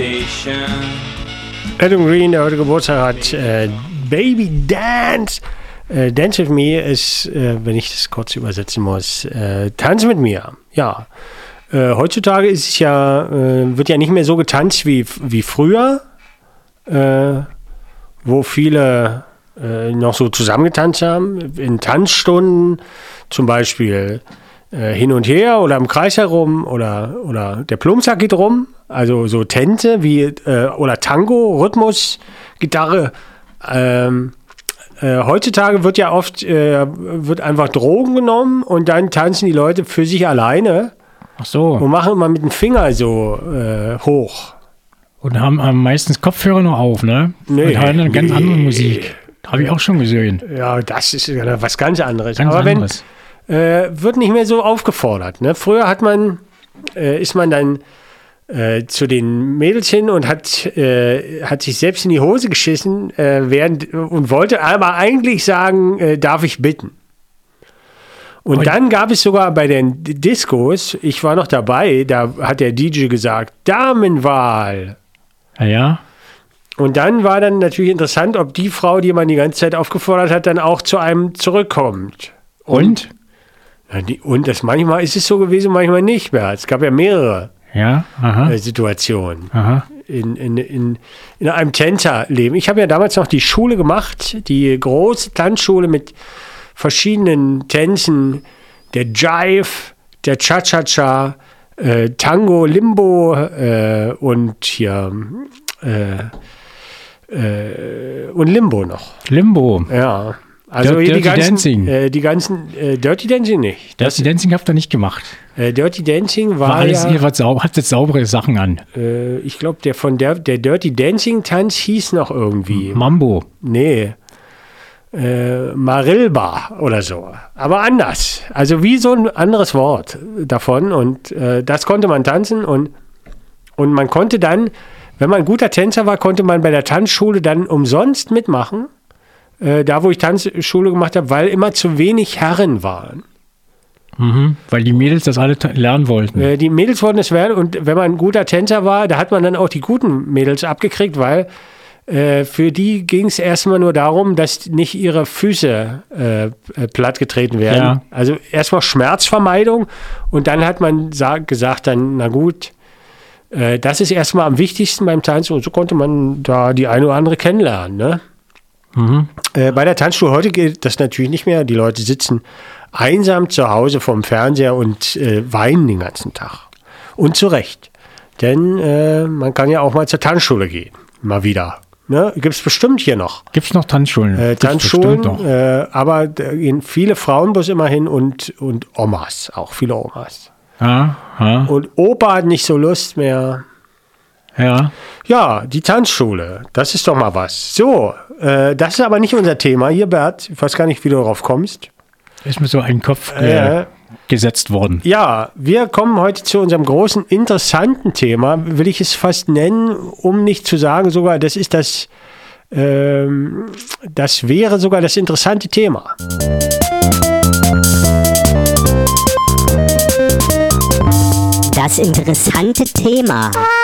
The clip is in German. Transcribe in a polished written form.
Adam Green, der heute Geburtstag hat, Baby Dance. Dance with me ist, wenn ich das kurz übersetzen muss, Tanz mit mir. Ja. Heutzutage ist es ja, wird ja nicht mehr so getanzt wie früher, wo viele noch so zusammengetanzt haben. In Tanzstunden zum Beispiel hin und her oder im Kreis herum oder der Plumpsack geht rum. Also so Tänze wie oder Tango, Rhythmus, Gitarre. Heutzutage wird ja oft wird einfach Drogen genommen und dann tanzen die Leute für sich alleine. Ach so. Und machen immer mit dem Finger so hoch. Und haben meistens Kopfhörer noch auf, ne? Nee, und hören eine ganz andere Musik. Habe ich auch schon gesehen. Ja, das ist was ganz anderes. Ganz Aber anderes. Wird nicht mehr so aufgefordert. Ne? Früher ist man dann zu den Mädels hin und hat sich selbst in die Hose geschissen und wollte aber eigentlich sagen, darf ich bitten. Und dann gab es sogar bei den Discos, ich war noch dabei, da hat der DJ gesagt, Damenwahl. Ja. Und dann war dann natürlich interessant, ob die Frau, die man die ganze Zeit aufgefordert hat, dann auch zu einem zurückkommt. Und? Und das manchmal ist es so gewesen, manchmal nicht mehr. Es gab ja mehrere Situationen in einem Tänzerleben. Ich habe ja damals noch die Schule gemacht, die große Tanzschule mit verschiedenen Tänzen, der Jive, der Cha-Cha-Cha, Tango, Limbo und hier und Limbo noch. Limbo. Ja. Also Dirty Dancing. Die ganzen Dirty Dancing nicht. Dirty Dancing habt ihr nicht gemacht. Dirty Dancing war alles, ja... Ihr hat jetzt saubere Sachen an. Ich glaube, der Dirty Dancing Tanz hieß noch irgendwie. Mambo. Nee. Marilba oder so. Aber anders. Also wie so ein anderes Wort davon. Und das konnte man tanzen. Und man konnte dann, wenn man ein guter Tänzer war, konnte man bei der Tanzschule dann umsonst mitmachen. Da, wo ich Tanzschule gemacht habe, weil immer zu wenig Herren waren. Mhm, weil die Mädels das alle lernen wollten. Die Mädels wollten es lernen. Und wenn man ein guter Tänzer war, da hat man dann auch die guten Mädels abgekriegt, weil für die ging es erstmal nur darum, dass nicht ihre Füße plattgetreten werden. Ja. Also erstmal Schmerzvermeidung und dann hat man gesagt, dann, na gut, das ist erstmal am wichtigsten beim Tanzen und so konnte man da die eine oder andere kennenlernen. Ne? Mhm. Bei der Tanzschule heute geht das natürlich nicht mehr. Die Leute sitzen einsam zu Hause vorm Fernseher und weinen den ganzen Tag. Und zu Recht. Denn man kann ja auch mal zur Tanzschule gehen. Mal wieder. Ne? Gibt es bestimmt hier noch. Gibt es noch Tanzschulen? Tanzschulen, aber gehen viele Frauen bloß immer hin und Omas, auch viele Omas. Ja. Und Opa hat nicht so Lust mehr. Ja. Ja, die Tanzschule, das ist doch mal was. So, das ist aber nicht unser Thema hier, Bert. Ich weiß gar nicht, wie du darauf kommst. Ist mir so ein Kopf gesetzt worden. Ja, wir kommen heute zu unserem großen, interessanten Thema, will ich es fast nennen, um nicht zu sagen sogar, das ist das wäre sogar das interessante Thema. Das interessante Thema.